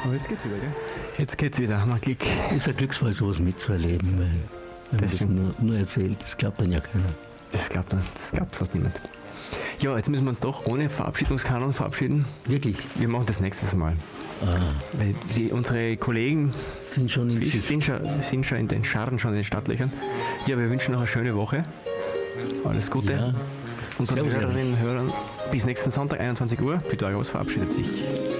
Aber jetzt geht's wieder, gell? Jetzt geht's wieder, haben wir Glück. Ist ein Glücksfall, sowas mitzuerleben, weil wenn man das nur erzählt, das glaubt dann ja keiner. Das glaubt fast niemand. Ja, jetzt müssen wir uns doch ohne Verabschiedungskanon verabschieden. Wirklich? Wir machen das nächstes Mal. Weil unsere Kollegen Sind schon in Sicht. sind schon in den Scharen, schon in den Startlöchern. Ja, wir wünschen noch eine schöne Woche. Alles Gute. Ja. Unseren Servus, Hörerinnen und Hörern bis nächsten Sonntag, 21 Uhr. Pythagoras verabschiedet sich.